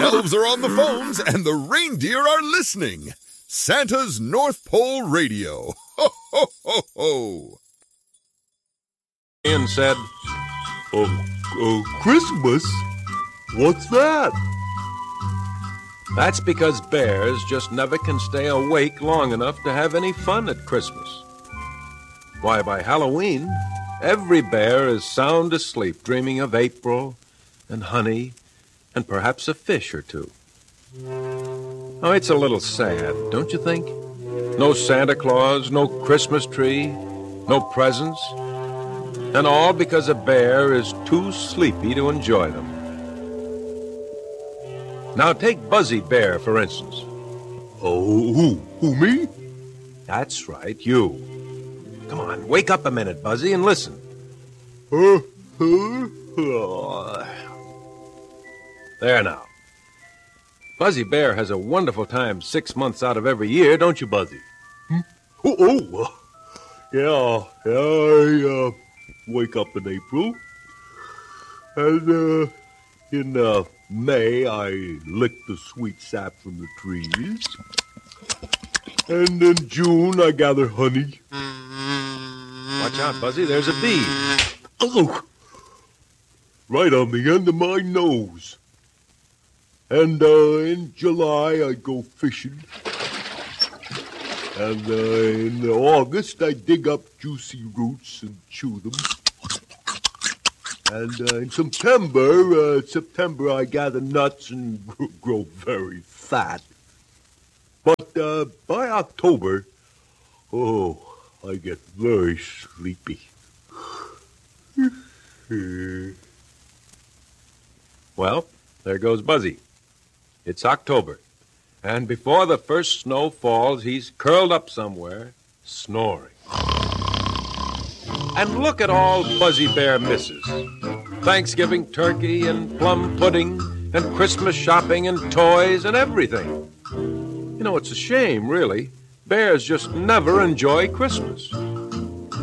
elves are on the phones, and the reindeer are listening. Santa's North Pole Radio. Ho, ho, ho, ho. Ian said, Christmas? What's that? That's because bears just never can stay awake long enough to have any fun at Christmas. Why, by Halloween, every bear is sound asleep, dreaming of April and honey and perhaps a fish or two. Oh, it's a little sad, don't you think? No Santa Claus, no Christmas tree, no presents, and all because a bear is too sleepy to enjoy them. Now take Buzzy Bear, for instance. Oh, who, me? That's right, you. Come on, wake up a minute, Buzzy, and listen. There now. Buzzy Bear has a wonderful time 6 months out of every year, don't you, Buzzy? Yeah, I wake up in April. And in May, I lick the sweet sap from the trees. And in June, I gather honey. Watch out, Buzzy, there's a bee. Oh, right on the end of my nose. And in July, I go fishing. And in August, I dig up juicy roots and chew them. And in September, I gather nuts and grow very fat. But by October, I get very sleepy. Well, there goes Buzzy. It's October, and before the first snow falls, he's curled up somewhere, snoring. And look at all Buzzy Bear misses. Thanksgiving turkey and plum pudding and Christmas shopping and toys and everything. You know, it's a shame, really. Bears just never enjoy Christmas.